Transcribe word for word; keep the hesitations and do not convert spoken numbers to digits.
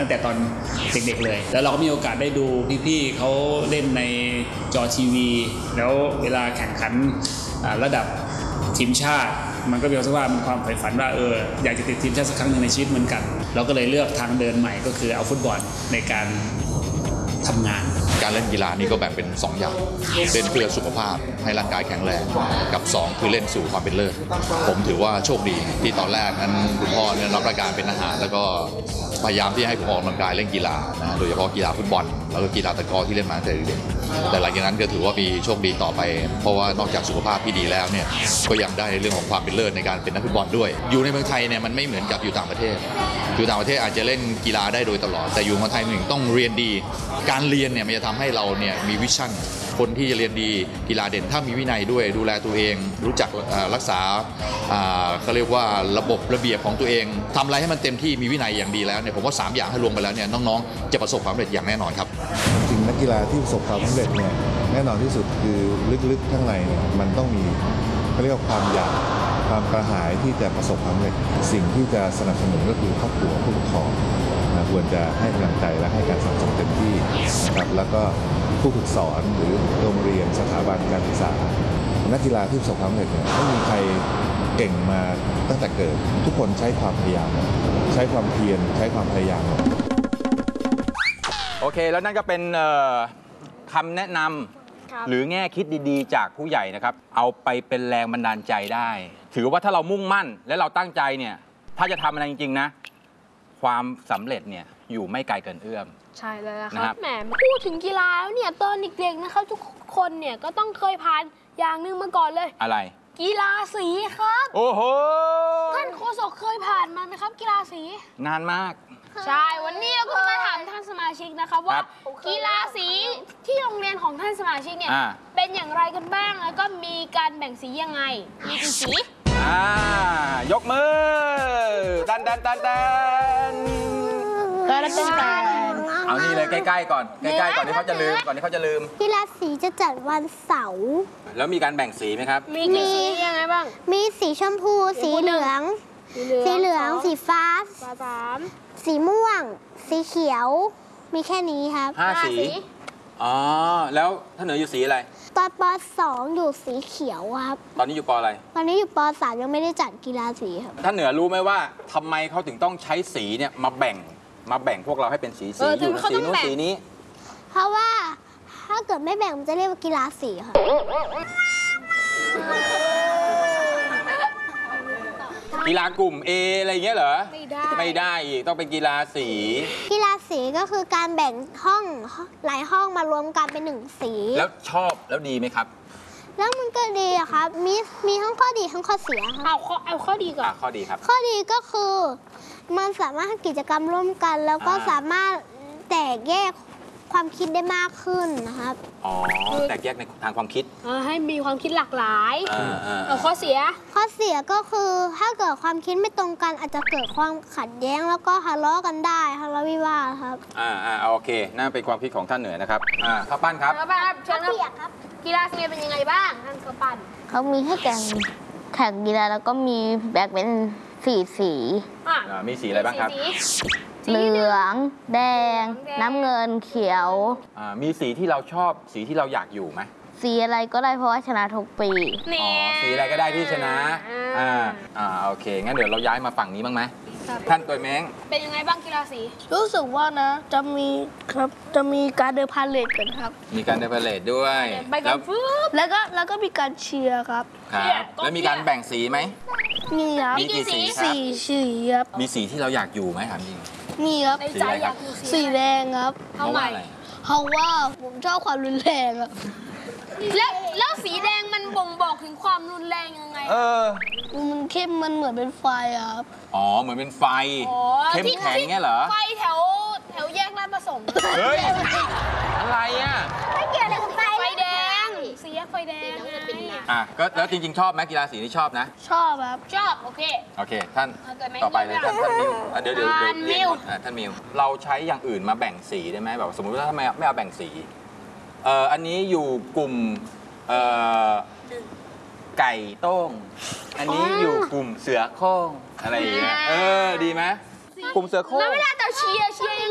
ตั้งแต่ตอนเด็กๆเลยแล้วเราก็มีโอกาสได้ดูพี่ๆเขาเล่นในจอทีวีแล้วเวลาแข่งขันระดับทีมชาติมันก็เป็นว่ามันความใฝ่ฝันว่าเอออยากจะติดทีมชาติสักครั้งหนึ่งในชีวิตเหมือนกันเราก็เลยเลือกทางเดินใหม่ก็คือเอาฟุตบอลในการทำงานการเล่นกีฬานี้ก็แบ่งเป็นสองอย่างเล่นเพื่อสุขภาพให้ร่างกายแข็งแรงกับสองคือเล่นสู่ความเป็นเลิศผมถือว่าโชคดีที่ตอนแรกนั้นคุณพ่อเนี่ยรับราชการเป็นทหารแล้วก็พยายามที่ให้ผมออกกำลังกายเล่นกีฬานะโดยเฉพาะกีฬาฟุตบอลแล้วก็กีฬาตะกร้อที่เล่นมาตั้งแต่เด็กแต่หลังจากนั้นก็ถือว่ามีโชคดีต่อไปเพราะว่านอกจากสุขภาพที่ดีแล้วเนี่ยก็ยังได้ในเรื่องของความเป็นเลิศในการเป็นนักฟุตบอลด้วยอยู่ในเมืองไทยเนี่ยมันไม่เหมือนกับอยู่ต่างประเทศอยู่ต่างประเทศอาจจะเล่นกีฬาได้โดยตลอดแต่อยู่เมืองไทยหนึ่งต้องเรียนดีการเรียนเนี่ยมันจะทำให้เราเนี่ยมีวิชั่นคนที่จะเรียนดีกีฬาเด่นถ้ามีวินัยด้วยดูแลตัวเองรู้จักรักษาเขาเรียกว่าระบบระเบียบของตัวเองทำอะไรให้มันเต็มที่มีวินัยอย่างดีแล้วเนี่ยผมว่าสามอย่างให้รวมไปแล้วเนี่ยน้องๆจะประสบความสำเร็จอย่างแน่นอนครับจริงนักกีฬาที่ประสบความสำเร็จเนี่ยแน่นอนที่สุดคือลึกๆข้างในเนี่ยมันต้องมีเขาเรียกว่าความอยากความกระหายที่จะประสบความสำเร็จสิ่งที่จะสนับสนุนก็คือครอบครัวผู้ปกครองนะควรจะให้กำลังใจและให้การสนับสนุนเต็มที่นะครับแล้วก็ผู้ฝึกสอนหรือโรงเรียนสถาบันการศึกษานักกีฬาที่ประสบความสำเร็จเนี่ยไม่มีใครเก่งมาตั้งแต่เกิดทุกคนใช้ความพยายามใช้ความเพียรใช้ความพยายามโอเคแล้วนั่นก็เป็นคำแนะนำหรือแง่คิดดีๆจากผู้ใหญ่นะครับเอาไปเป็นแรงบันดาลใจได้ถือว่าถ้าเรามุ่งมั่นและเราตั้งใจเนี่ยถ้าจะทำอะไรจริงๆนะความสำเร็จเนี่ยอยู่ไม่ไกลเกินเอื้อมใช่เลยครับแหมพูดถึงกีฬาแล้วเนี่ยตอนเด็กๆนะครับทุกคนเนี่ยก็ต้องเคยผ่านอย่างหนึ่งมาก่อนเลยอะไรกีฬาสีครับโอ้โหท่านโฆษกเคยผ่านมาไหมครับกีฬาสีนานมากใช่วันนี้เราก็จะมาถามท่านสมาชิกนะครับว่ากีฬาสีที่โรงเรียนของท่านสมาชิกเนี่ยเป็นอย่างไรกันบ้างแล้วก็มีการแบ่งสียังไงมีกี่สีอ่ายกมือดันดันดันดันก็แล้วเป็นการเอานี่เลยใกล้ๆก่อนใกล้ๆก่อนที่เขาจะลืมก่อนที่เขาจะลืมกีฬาสีจะจัดวันเสาร์แล้วมีการแบ่งสีไหมครับมีกี่สียังไงบ้างมีสีชมพูสีเหลืองสีเหลืองสีฟ้าสีม่วงสีเขียวมีแค่นี้ครับห้าสีอ๋อแล้วท่านเหนืออยู่สีอะไรตอนป สอง อยู่สีเขียวครับตอนนี้อยู่ปอะไรตอนนี้อยู่ป สาม ยังไม่ได้จัดกีฬาสีครับท่านเหนือรู้ไหมว่าทำไมเขาถึงต้องใช้สีเนี่ยมาแบ่งมาแบ่งพวกเราให้เป็นสีสีอยู่สีนู้นสีนี้เพราะว่าถ้าเกิดไม่แบ่งมันจะเรียกว่ากีฬาสีค่ะกีฬากลุ่ม A อะไรเงี้ยเหรอไม่ได้ไม่ได้อีกต้องเป็นกีฬาสีกีฬาสีก็คือการแบ่งห้องหลายห้องมารวมกันเป็นหนึ่งสีแล้วชอบแล้วดีไหมครับแล้วมันก็ดีอะครับมีมีทั้งข้อดีทั้งข้อเสียครับเอาข้อเอาข้อดีก่อนข้อดีครับข้อดีก็คือมันสามารถทำกิจกรรมร่วมกันแล้วก็สามารถแตกแยกความคิดได้มากขึ้นนะครับอ๋อแตกแยกในทางความคิดให้มีความคิดหลากหลายเอาข้อเสียข้อเสียก็คือถ้าเกิดความคิดไม่ตรงกันอาจจะเกิดความขัดแย้งแล้วก็ทะเลาะกันได้ทะเลาะวิวาทครับอ่าอ่าโอเคนั่นเป็นความคิดของท่านเหนือนะครับอ่าข้าวปั้นครับข้าวปั้นครับเชิญครับกีฬาสีเป็นยังไงบ้างท่านข้าวปั้นเขามีให้แข่งแข่งกีฬาแล้วก็มีแบ่งเป็นสีสีอ่ามีสีอะไรบ้างครับเหลืองแดงน้ำเงินเขียวมีสีที่เราชอบสีที่เราอยากอยู่ไหมสีอะไรก็ได้เพราะว่าชนะทุกปีอ๋อสีอะไรก็ได้ที่ชนะอ่าอ่าโอเคงั้นเดี๋ยวเราย้ายมาฝั่งนี้บ้างไหมท่านตัวแมงเป็นยังไงบ้างกีฬาสีรู้สึกว่านะจะมีครับจะมีการเดินพาเลทกันครับมีการเดินพาเลทด้วยแล้วแล้วก็แล้วก็มีการเชียร์ครับครับแล้วมีการแบ่งสีไหมมีครับมีกี่สีสี่สีครับมีสีที่เราอยากอยู่ไหมถามจริงมีครับในใจอยากอยู่สีแดงครับเพราะว่าอะไรเพราะว่าผมชอบความรุนแรงครับแล้วแล้วสีแดงมันบ่งบอกถึงความรุนแรงยังไงเออมันเข้มมันเหมือนเป็นไฟครับอ๋อเหมือนเป็นไฟเข้มแข็งเงี้ยเหรอไฟแถวแถวแยกราชประสงค์เฮ้ยอะไรอ่ะไม่เกี่ยวอะไรกับไฟไฟแดงสีแยกไฟแดงอ่ะก็แล้วจริงๆชอบไหมกีฬาสีนี่ชอบนะชอบครับชอบโอเคโอเคท่านต่อไปเลยท่านท่านมิวเดี๋ยวเดี๋ยวเดี๋ยวมิวท่านมิวเราใช้อย่างอื่นมาแบ่งสีได้ไหมแบบสมมติว่าถ้าไม่ไม่เอาแบ่งสีเอ่ออันนี้อยู่กลุ่มเอ่อไก่โต้งอันนี้อยู่กลุ่มเสือโคร่งอะไรอย่างเงี้ยเออดีไหมกลุ่มเสือโคร่งแล้วเวลาจะเชียร์เชียร์ยัง